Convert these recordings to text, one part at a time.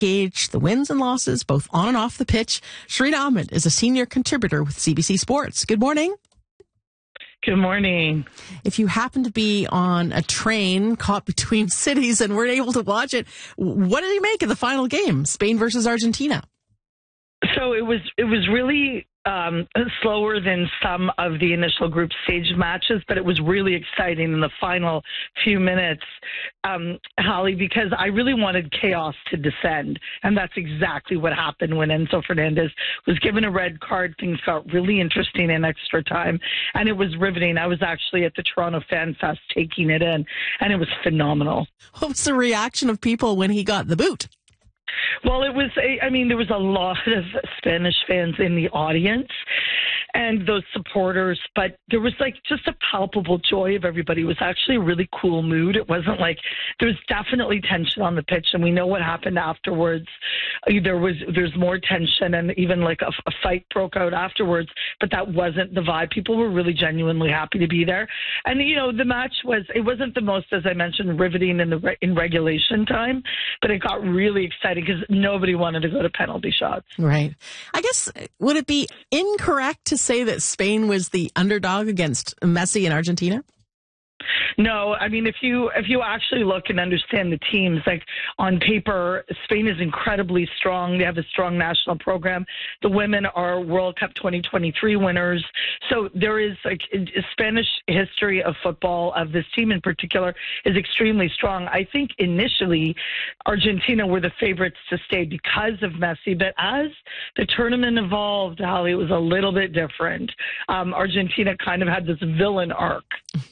gauge the wins and losses, both on and off the pitch. Shireen Ahmed is a senior contributor with CBC Sports. Good morning. Good morning. If you happen to be on a train caught between cities and weren't able to watch it, what did you make of the final game, Spain versus Argentina? So it was really slower than some of the initial group stage matches, but it was really exciting in the final few minutes, Holly, because I really wanted chaos to descend. And that's exactly what happened when Enzo Fernandez was given a red card. Things got really interesting in extra time, and it was riveting. I was actually at the Toronto Fan Fest taking it in, and it was phenomenal. What was the reaction of people when he got the boot? Well, there was a lot of Spanish fans in the audience and those supporters, but there was just a palpable joy of everybody. It was actually a really cool mood. It wasn't there was definitely tension on the pitch, and we know what happened afterwards. There's more tension, and even a fight broke out afterwards, but that wasn't the vibe. People were really genuinely happy to be there. And, the match wasn't the most, as I mentioned, riveting in regulation time, but it got really exciting because nobody wanted to go to penalty shots. Right. I guess, would it be incorrect to say that Spain was the underdog against Messi and Argentina? No, if you actually look and understand the teams, on paper, Spain is incredibly strong. They have a strong national program. The women are World Cup 2023 winners. So there is a Spanish history of football, of this team in particular, is extremely strong. I think initially Argentina were the favorites to stay because of Messi, but as the tournament evolved, Holly, it was a little bit different. Argentina kind of had this villain arc.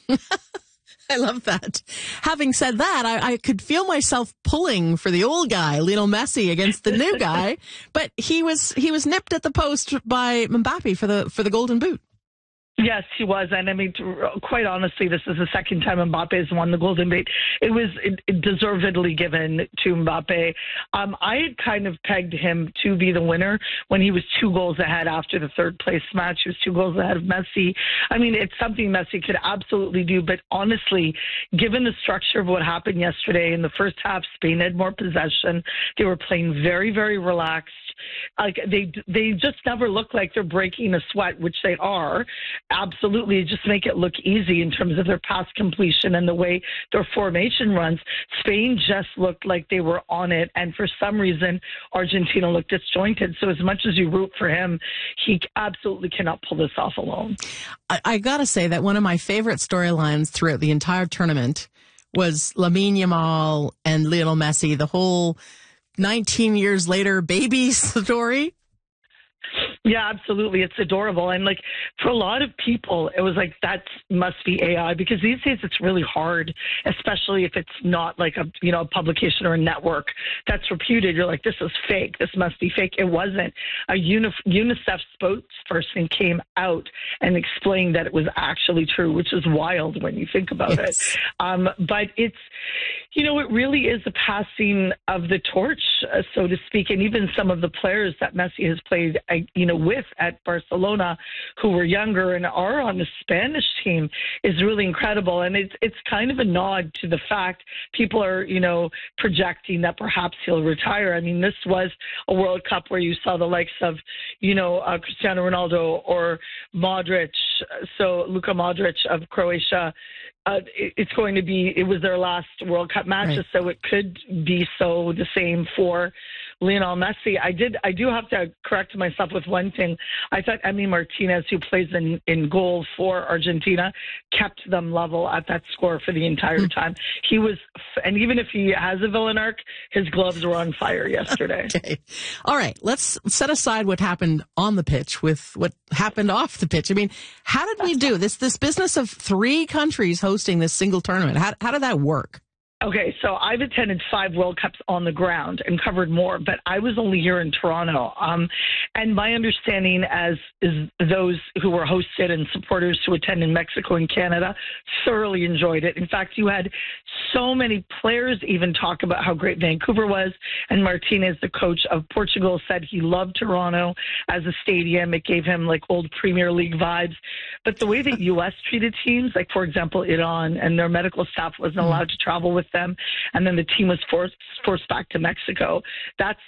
I love that. Having said that, I could feel myself pulling for the old guy, Lionel Messi, against the new guy, but he was nipped at the post by Mbappe for the Golden Boot. Yes, he was. And quite honestly, this is the second time Mbappe has won the Golden Boot. It was deservedly given to Mbappe. I had kind of pegged him to be the winner when he was 2 goals ahead after the third place match. He was 2 goals ahead of Messi. It's something Messi could absolutely do. But honestly, given the structure of what happened yesterday, in the first half, Spain had more possession. They were playing very, very relaxed. They just never look like they're breaking a sweat, which they are. Absolutely, just make it look easy in terms of their pass completion and the way their formation runs. Spain just looked like they were on it, and for some reason, Argentina looked disjointed. So as much as you root for him, he absolutely cannot pull this off alone. I gotta say that one of my favorite storylines throughout the entire tournament was Lamine Yamal and Lionel Messi, the whole 19 years later baby story. Yeah, absolutely. It's adorable. And for a lot of people, it was that must be AI, because these days it's really hard, especially if it's not a publication or a network that's reputed. You're this is fake. This must be fake. It wasn't. A UNICEF spokesperson came out and explained that it was actually true, which is wild when you think about it. But it's, it really is a passing of the torch, so to speak. And even some of the players that Messi has played, with at Barcelona, who were younger and are on the Spanish team, is really incredible. And it's kind of a nod to the fact people are, projecting that perhaps he'll retire. This was a World Cup where you saw the likes of, Cristiano Ronaldo or Modric. So Luka Modric of Croatia. It was their last World Cup matches, right. So it could be the same for Lionel Messi. I do have to correct myself with one thing. I thought Emi Martinez, who plays in goal for Argentina, kept them level at that score for the entire time. He was, and even if he has a villain arc, his gloves were on fire yesterday. Okay. All right. Let's set aside what happened on the pitch with what happened off the pitch. How did we do this business of 3 countries hosting this single tournament? How did that work? Okay, so I've attended 5 World Cups on the ground and covered more, but I was only here in Toronto. And my understanding is those who were hosted and supporters who attend in Mexico and Canada thoroughly enjoyed it. In fact, you had so many players even talk about how great Vancouver was. And Martinez, the coach of Portugal, said he loved Toronto as a stadium. It gave him old Premier League vibes. But the way that U.S. treated teams, for example, Iran, and their medical staff wasn't allowed to travel with them, and then the team was forced back to Mexico. That's